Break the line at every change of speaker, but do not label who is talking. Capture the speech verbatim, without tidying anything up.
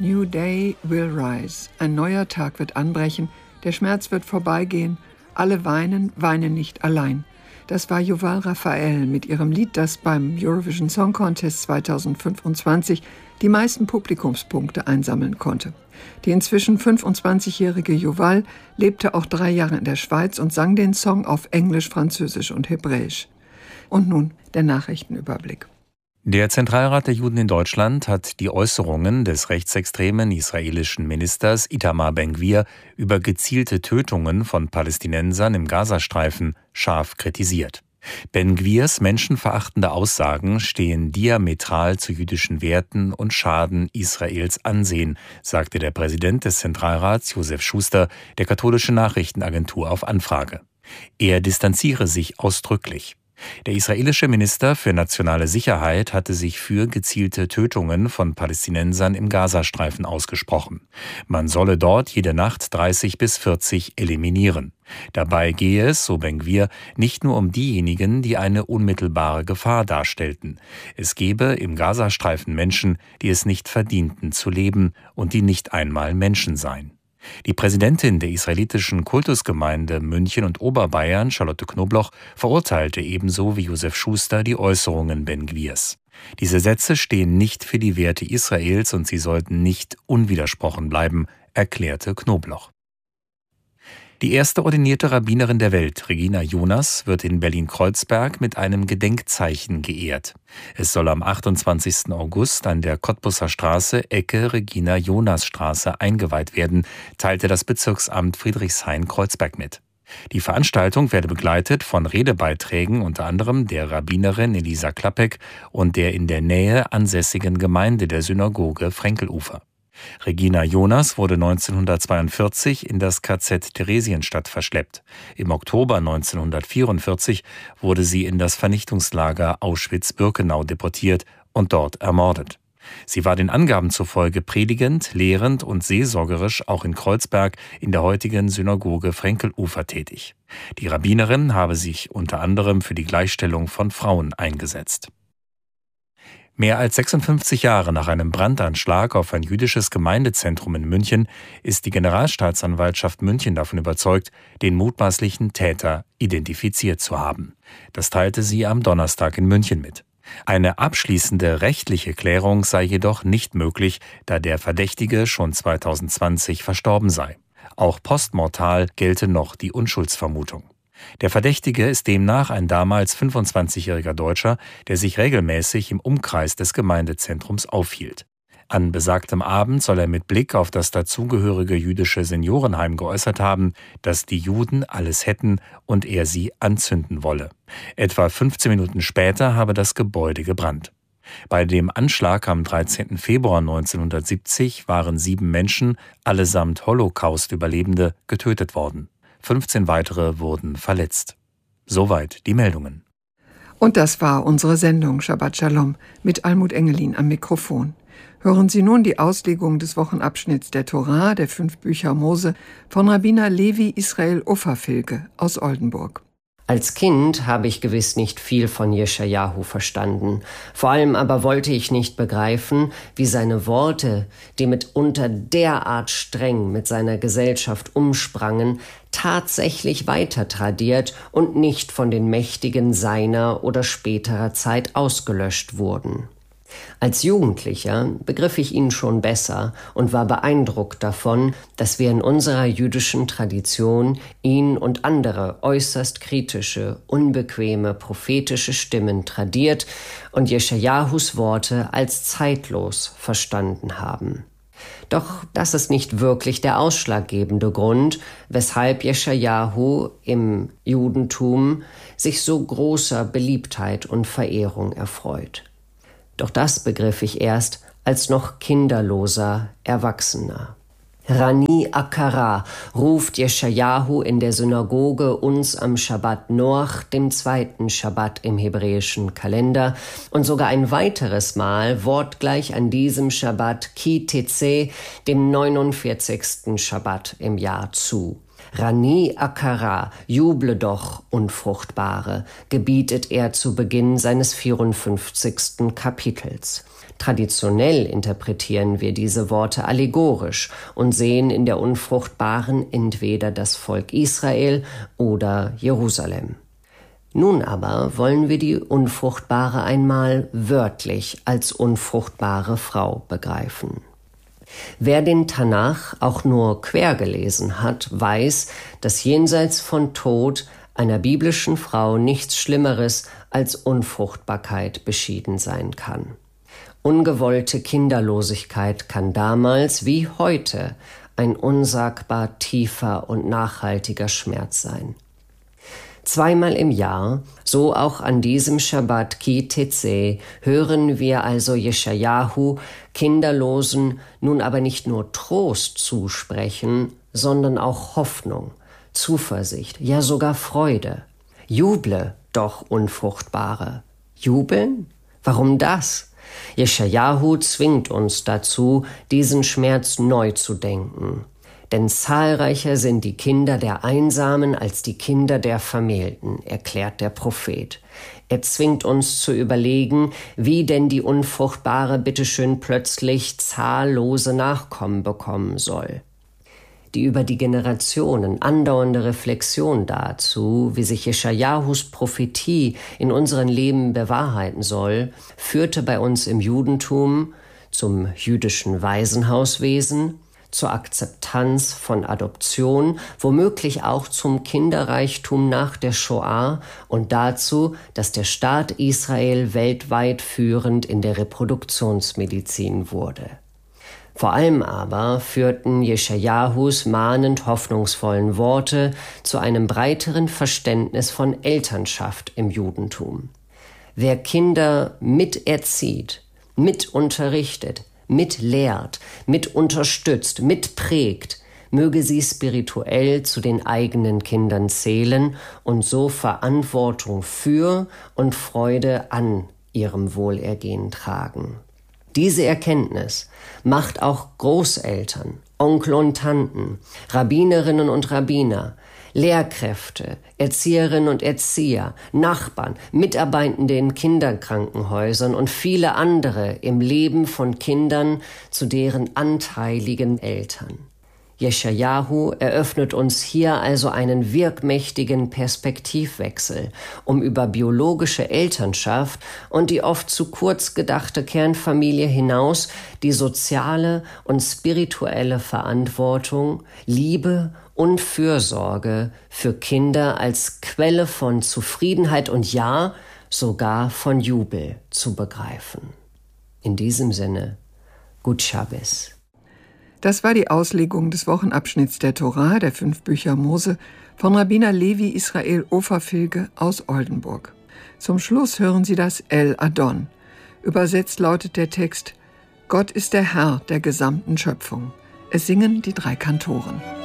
New day will rise. Ein neuer Tag wird anbrechen, der Schmerz wird vorbeigehen, alle weinen, weinen nicht allein. Das war Yuval Raphael mit ihrem Lied, das beim Eurovision Song Contest zweitausendfünfundzwanzig die meisten Publikumspunkte einsammeln konnte. Die inzwischen fünfundzwanzigjährige Yuval lebte auch drei Jahre in der Schweiz und sang den Song auf Englisch, Französisch und Hebräisch. Und nun der Nachrichtenüberblick.
Der Zentralrat der Juden in Deutschland hat die Äußerungen des rechtsextremen israelischen Ministers Itamar Ben-Gvir über gezielte Tötungen von Palästinensern im Gazastreifen scharf kritisiert. Ben-Gvirs menschenverachtende Aussagen stehen diametral zu jüdischen Werten und schaden Israels Ansehen, sagte der Präsident des Zentralrats Josef Schuster der katholischen Nachrichtenagentur auf Anfrage. Er distanziere sich ausdrücklich. Der israelische Minister für nationale Sicherheit hatte sich für gezielte Tötungen von Palästinensern im Gazastreifen ausgesprochen. Man solle dort jede Nacht dreißig bis vierzig eliminieren. Dabei gehe es, so Ben-Gvir, nicht nur um diejenigen, die eine unmittelbare Gefahr darstellten. Es gebe im Gazastreifen Menschen, die es nicht verdienten zu leben und die nicht einmal Menschen seien. Die Präsidentin der israelitischen Kultusgemeinde München und Oberbayern, Charlotte Knobloch, verurteilte ebenso wie Josef Schuster die Äußerungen Ben-Gvirs. Diese Sätze stehen nicht für die Werte Israels und sie sollten nicht unwidersprochen bleiben, erklärte Knobloch. Die erste ordinierte Rabbinerin der Welt, Regina Jonas, wird in Berlin-Kreuzberg mit einem Gedenkzeichen geehrt. Es soll am achtundzwanzigsten August an der Cottbusser Straße, Ecke Regina-Jonas-Straße eingeweiht werden, teilte das Bezirksamt Friedrichshain-Kreuzberg mit. Die Veranstaltung werde begleitet von Redebeiträgen unter anderem der Rabbinerin Elisa Klappek und der in der Nähe ansässigen Gemeinde der Synagoge Frenkelufer. Regina Jonas wurde neunzehnhundertzweiundvierzig in das K Z Theresienstadt verschleppt. Im Oktober neunzehnhundertvierundvierzig wurde sie in das Vernichtungslager Auschwitz-Birkenau deportiert und dort ermordet. Sie war den Angaben zufolge predigend, lehrend und seelsorgerisch auch in Kreuzberg in der heutigen Synagoge Frenkelufer tätig. Die Rabbinerin habe sich unter anderem für die Gleichstellung von Frauen eingesetzt. Mehr als sechsundfünfzig Jahre nach einem Brandanschlag auf ein jüdisches Gemeindezentrum in München ist die Generalstaatsanwaltschaft München davon überzeugt, den mutmaßlichen Täter identifiziert zu haben. Das teilte sie am Donnerstag in München mit. Eine abschließende rechtliche Klärung sei jedoch nicht möglich, da der Verdächtige schon zweitausendzwanzig verstorben sei. Auch postmortal gelte noch die Unschuldsvermutung. Der Verdächtige ist demnach ein damals fünfundzwanzigjähriger Deutscher, der sich regelmäßig im Umkreis des Gemeindezentrums aufhielt. An besagtem Abend soll er mit Blick auf das dazugehörige jüdische Seniorenheim geäußert haben, dass die Juden alles hätten und er sie anzünden wolle. Etwa fünfzehn Minuten später habe das Gebäude gebrannt. Bei dem Anschlag am dreizehnten Februar neunzehnhundertsiebzig waren sieben Menschen, allesamt Holocaust-Überlebende, getötet worden. fünfzehn weitere wurden verletzt. Soweit die Meldungen.
Und das war unsere Sendung Shabbat Shalom mit Almut Engelin am Mikrofon. Hören Sie nun die Auslegung des Wochenabschnitts der Torah, der fünf Bücher Mose, von Rabbiner Levi Israel Offerfilge aus Oldenburg.
Als Kind habe ich gewiss nicht viel von Jeschajahu verstanden. Vor allem aber wollte ich nicht begreifen, wie seine Worte, die mitunter derart streng mit seiner Gesellschaft umsprangen, tatsächlich weiter tradiert und nicht von den Mächtigen seiner oder späterer Zeit ausgelöscht wurden. Als Jugendlicher begriff ich ihn schon besser und war beeindruckt davon, dass wir in unserer jüdischen Tradition ihn und andere äußerst kritische, unbequeme, prophetische Stimmen tradiert und Jeschajahus Worte als zeitlos verstanden haben. Doch das ist nicht wirklich der ausschlaggebende Grund, weshalb Jeschajahu im Judentum sich so großer Beliebtheit und Verehrung erfreut. Doch das begriff ich erst als noch kinderloser Erwachsener. Rani Akara ruft Jeschajahu in der Synagoge uns am Schabbat Noach, dem zweiten Schabbat im hebräischen Kalender, und sogar ein weiteres Mal wortgleich an diesem Schabbat Ki Teze, dem neunundvierzigsten Schabbat im Jahr zu. Rani Akara, juble doch, Unfruchtbare, gebietet er zu Beginn seines vierundfünfzigsten Kapitels. Traditionell interpretieren wir diese Worte allegorisch und sehen in der Unfruchtbaren entweder das Volk Israel oder Jerusalem. Nun aber wollen wir die Unfruchtbare einmal wörtlich als unfruchtbare Frau begreifen. Wer den Tanach auch nur quer gelesen hat, weiß, dass jenseits von Tod einer biblischen Frau nichts Schlimmeres als Unfruchtbarkeit beschieden sein kann. Ungewollte Kinderlosigkeit kann damals wie heute ein unsagbar tiefer und nachhaltiger Schmerz sein. Zweimal im Jahr, so auch an diesem Schabbat Ki Tetzeh, hören wir also Jeschajahu, Kinderlosen, nun aber nicht nur Trost zusprechen, sondern auch Hoffnung, Zuversicht, ja sogar Freude. Juble, doch Unfruchtbare. Jubeln? Warum das? Jeschajahu zwingt uns dazu, diesen Schmerz neu zu denken. Denn zahlreicher sind die Kinder der Einsamen als die Kinder der Vermählten, erklärt der Prophet. Er zwingt uns zu überlegen, wie denn die Unfruchtbare bitteschön plötzlich zahllose Nachkommen bekommen soll. Die über die Generationen andauernde Reflexion dazu, wie sich Jeschajahus Prophetie in unseren Leben bewahrheiten soll, führte bei uns im Judentum zum jüdischen Waisenhauswesen, zur Akzeptanz von Adoption, womöglich auch zum Kinderreichtum nach der Shoah und dazu, dass der Staat Israel weltweit führend in der Reproduktionsmedizin wurde. Vor allem aber führten Jeschajahus mahnend hoffnungsvollen Worte zu einem breiteren Verständnis von Elternschaft im Judentum. Wer Kinder miterzieht, mitunterrichtet, mitlehrt, mit unterstützt, mitprägt, möge sie spirituell zu den eigenen Kindern zählen und so Verantwortung für und Freude an ihrem Wohlergehen tragen. Diese Erkenntnis macht auch Großeltern, Onkel und Tanten, Rabbinerinnen und Rabbiner, Lehrkräfte, Erzieherinnen und Erzieher, Nachbarn, Mitarbeitende in Kinderkrankenhäusern und viele andere im Leben von Kindern zu deren anteiligen Eltern. Jeschajahu eröffnet uns hier also einen wirkmächtigen Perspektivwechsel, um über biologische Elternschaft und die oft zu kurz gedachte Kernfamilie hinaus die soziale und spirituelle Verantwortung, Liebe und Fürsorge für Kinder als Quelle von Zufriedenheit und ja, sogar von Jubel zu begreifen. In diesem Sinne, Gut Schabbes.
Das war die Auslegung des Wochenabschnitts der Torah, der fünf Bücher Mose, von Rabbiner Levi Israel Oferfilge aus Oldenburg. Zum Schluss hören Sie das El Adon. Übersetzt lautet der Text: Gott ist der Herr der gesamten Schöpfung. Es singen die drei Kantoren.